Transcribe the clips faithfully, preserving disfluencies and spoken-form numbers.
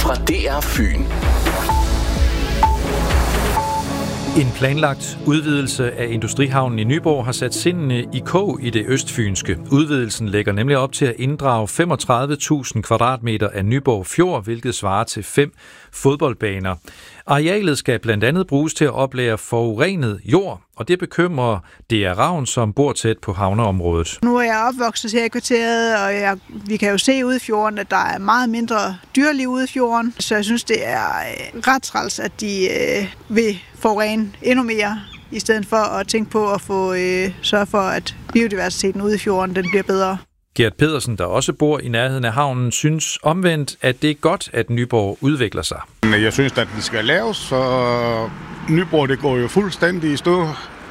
fra D R Fyn. En planlagt udvidelse af Industrihavnen i Nyborg har sat sindene i kog i det østfynske. Udvidelsen lægger nemlig op til at inddrage femogtredive tusind kvadratmeter af Nyborg Fjord, hvilket svarer til fem fodboldbaner. Arealet skal blandt andet bruges til at oplære forurenet jord, og det bekymrer D R Ravn, som bor tæt på havneområdet. Nu er jeg opvokset her i kvarteret, og jeg, vi kan jo se ude i fjorden, at der er meget mindre dyreliv ude i fjorden. Så jeg synes, det er ret træls, at de øh, vil forurene endnu mere, i stedet for at tænke på at få øh, sørge for, at biodiversiteten ude i fjorden den bliver bedre. Gert Pedersen, der også bor i nærheden af havnen, synes omvendt, at det er godt, at Nyborg udvikler sig. Jeg synes, at den skal laves, så Nyborg det går jo fuldstændig i stå.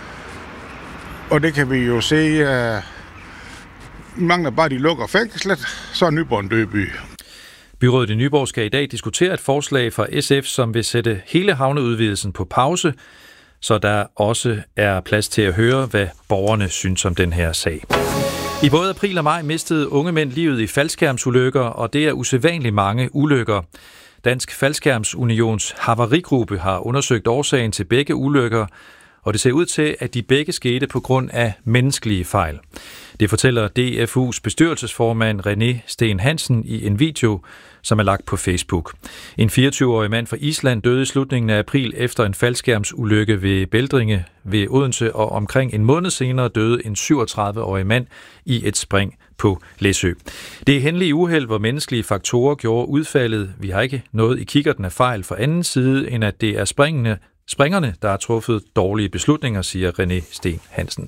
Og det kan vi jo se, at mangler bare de lukker fængslet, så er Nyborg en død by. Byrådet i Nyborg skal i dag diskutere et forslag fra S F, som vil sætte hele havneudvidelsen på pause, så der også er plads til at høre, hvad borgerne synes om den her sag. I både april og maj mistede unge mænd livet i faldskærmsulykker, og det er usædvanligt mange ulykker. Dansk Faldskærmsunions havarigruppe har undersøgt årsagen til begge ulykker, og det ser ud til, at de begge skete på grund af menneskelige fejl. Det fortæller D F U's bestyrelsesformand René Steen Hansen i en video, som er lagt på Facebook. En fireogtyve-årig mand fra Island døde i slutningen af april efter en faldskærmsulykke ved Bældringe ved Odense, og omkring en måned senere døde en syvogtredive-årig mand i et spring på Læsø. Det er hændelige uheld, hvor menneskelige faktorer gjorde udfaldet. Vi har ikke noget i kikkerten af fejl fra anden side, end at det er springende, springerne, der har truffet dårlige beslutninger, siger René Steen Hansen.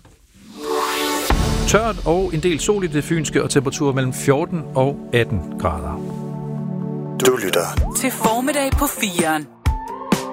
Tørt og en del sol i det fynske, og temperaturer mellem fjorten og atten grader. Du lytter til Formiddag på firen.